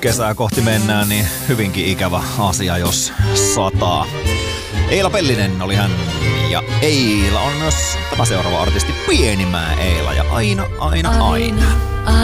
Kesää kohti mennään, niin hyvinkin ikävä asia, jos sataa. Eila Pellinen oli hän, ja Eila on myös tämä seuraava artisti, Pienimmää Eila, ja aina.